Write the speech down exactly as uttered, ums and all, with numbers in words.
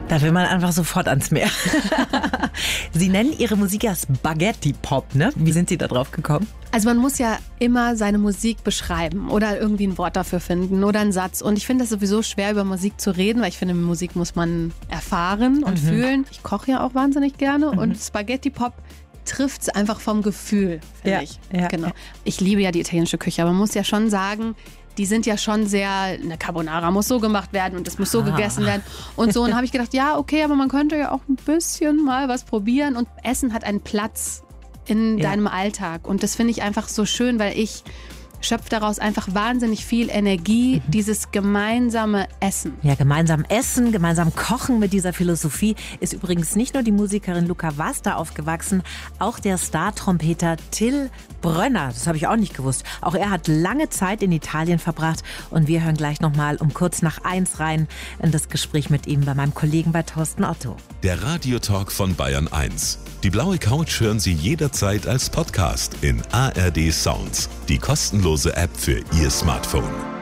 Da will man einfach sofort ans Meer. Sie nennen Ihre Musik ja Spaghetti-Pop, ne? Wie sind Sie da drauf gekommen? Also man muss ja immer seine Musik beschreiben oder irgendwie ein Wort dafür finden oder einen Satz. Und ich finde es sowieso schwer, über Musik zu reden, weil ich finde, Musik muss man erfahren und mhm. fühlen. Ich koche ja auch wahnsinnig gerne mhm. und Spaghetti-Pop trifft es einfach vom Gefühl, finde ja, ich. Ja, genau. ja. Ich liebe ja die italienische Küche, aber man muss ja schon sagen, die sind ja schon sehr, eine Carbonara muss so gemacht werden und das muss so ah. gegessen werden und so. Und habe ich gedacht, ja, okay, aber man könnte ja auch ein bisschen mal was probieren und Essen hat einen Platz in ja. deinem Alltag. Und das finde ich einfach so schön, weil ich schöpfe daraus einfach wahnsinnig viel Energie, mhm. dieses gemeinsame Essen. Ja, gemeinsam essen, gemeinsam kochen mit dieser Philosophie ist übrigens nicht nur die Musikerin Luca Vasta aufgewachsen, auch der Star-Trompeter Till Brönner. Das habe ich auch nicht gewusst. Auch er hat lange Zeit in Italien verbracht und wir hören gleich nochmal um kurz nach eins rein in das Gespräch mit ihm bei meinem Kollegen bei Thorsten Otto. Der Radiotalk von Bayern eins. Die blaue Couch hören Sie jederzeit als Podcast in A R D Sounds, die kostenlose App für Ihr Smartphone.